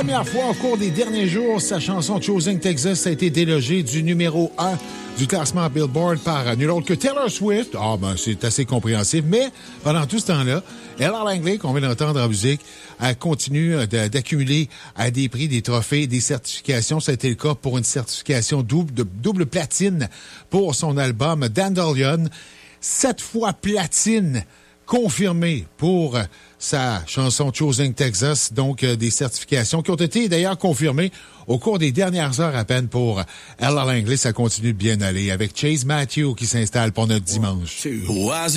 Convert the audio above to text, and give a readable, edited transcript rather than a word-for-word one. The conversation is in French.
première fois au cours des derniers jours, sa chanson Choosing Texas a été délogée du numéro 1 du classement Billboard par nul autre que Taylor Swift. Ah, ben, c'est assez compréhensif. Mais pendant tout ce temps-là, Ella Langley, qu'on vient d'entendre en musique, elle continue d'accumuler des prix, des trophées, des certifications. Ça a été le cas pour une certification double platine pour son album Dandelion. 7 fois platine confirmée pour sa chanson Choosing Texas. Donc, des certifications qui ont été d'ailleurs confirmées au cours des dernières heures à peine pour Ella Langley. Ça continue de bien aller avec Chase Matthews qui s'installe pour notre dimanche.